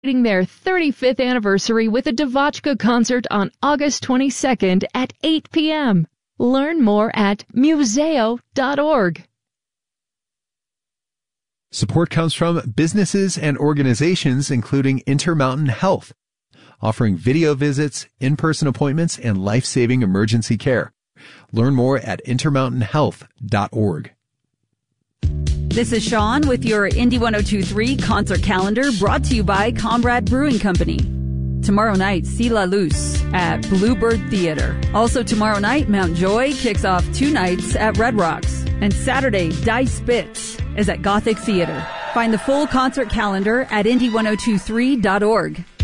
their 35th anniversary with a Devotchka concert on August 22nd at 8 p.m. Learn more at museo.org. Support comes from businesses and organizations including Intermountain Health, offering video visits, in-person appointments, and life-saving emergency care. Learn more at intermountainhealth.org. This is Sean with your Indy 102.3 concert calendar, brought to you by Comrade Brewing Company. Tomorrow night, See La Luz at Bluebird Theater. Also tomorrow night, Mount Joy kicks off 2 nights at Red Rocks. And Saturday, Die Spitz is at Gothic Theater. Find the full concert calendar at indy1023.org.